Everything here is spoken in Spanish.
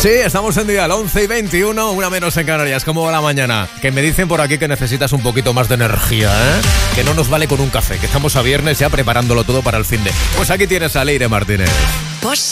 Sí, estamos en día 11:21, una menos en Canarias. ¿Cómo va la mañana? Que me dicen por aquí que necesitas un poquito más de energía, ¿eh? Que no nos vale con un café, que estamos a viernes ya preparándolo todo para el finde. Pues aquí tienes a Leire Martínez.